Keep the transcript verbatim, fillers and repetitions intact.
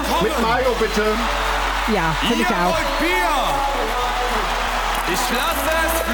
kommen. Mit Mayo bitte. Ja, finde ich Ihr auch. wollt Bier. Ich lasse es